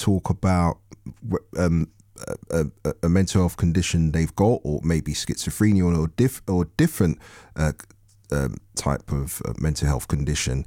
talk about a mental health condition they've got, or maybe schizophrenia or different type of mental health condition.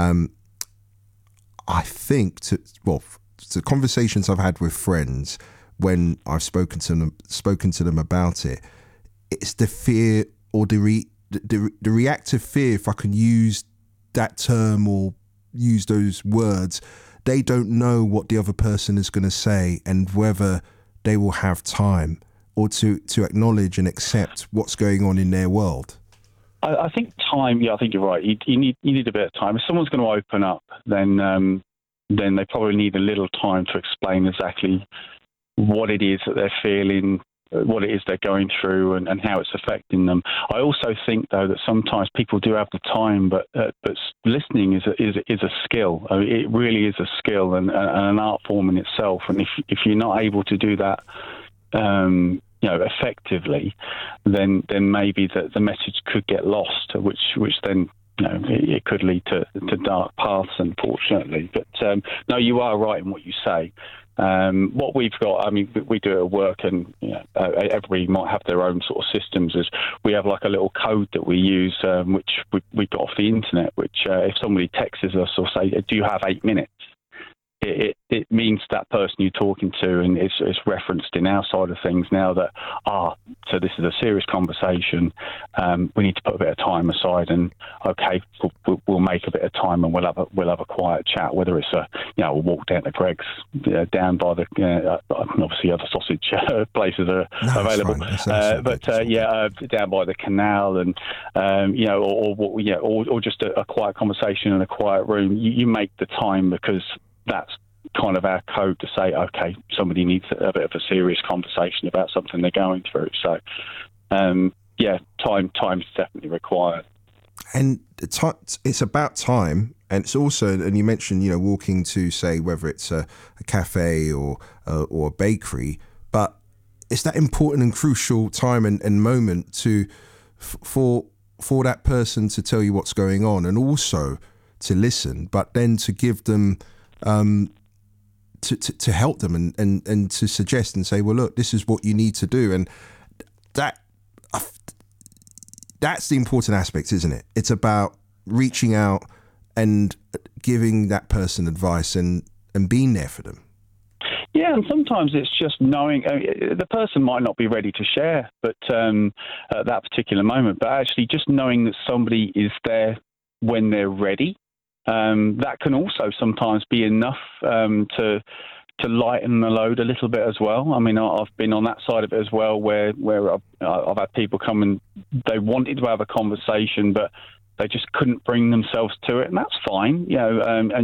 I think the conversations I've had with friends when I've spoken to them about it, it's the fear or the reactive fear, if I can use that term or use those words. They don't know what the other person is going to say and whether they will have time or to acknowledge and accept what's going on in their world. I think time. Yeah, I think you're right. You need a bit of time. If someone's going to open up, then they probably need a little time to explain exactly what it is that they're feeling, what it is they're going through, and how it's affecting them. I also think, though, that sometimes people do have the time, but listening is a skill. I mean, it really is a skill and an art form in itself. And if you're not able to do that, effectively, then maybe the message could get lost, which then it could lead to dark paths, unfortunately. But no, you are right in what you say. What we've got, I mean, we do it at work, and everybody might have their own sort of systems. Is we have like a little code that we use, which we got off the internet. Which if somebody texts us or say, "Do you have 8 minutes?" It means that person you're talking to, and it's referenced in our side of things now that so this is a serious conversation. We need to put a bit of time aside, and okay, we'll make a bit of time, and we'll have a quiet chat. Whether it's we'll walk down to Greg's, down by the obviously other sausage places are available, down by the canal, and or just a quiet conversation in a quiet room. You make the time because that's kind of our code to say, okay, somebody needs a bit of a serious conversation about something they're going through. So, time's definitely required. And it's about time, and it's also, and you mentioned, walking to, say, whether it's a cafe or a bakery, but it's that important and crucial time and moment for that person to tell you what's going on, and also to listen, but then to give them to help them and to suggest and say, well, look, this is what you need to do. And that's the important aspect, isn't it? It's about reaching out and giving that person advice and being there for them. Yeah, and sometimes it's just knowing the person might not be ready to share, but at that particular moment, but actually just knowing that somebody is there when they're ready. That can also sometimes be enough to lighten the load a little bit as well. I mean, I've been on that side of it as well, where I've had people come and they wanted to have a conversation, but they just couldn't bring themselves to it, and that's fine, and